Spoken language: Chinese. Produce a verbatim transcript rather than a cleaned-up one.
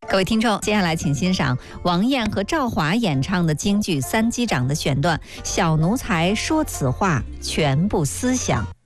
各位听众，接下来请欣赏王艳和赵华演唱的京剧《三击掌》的选段。小奴才说此话，全部思想。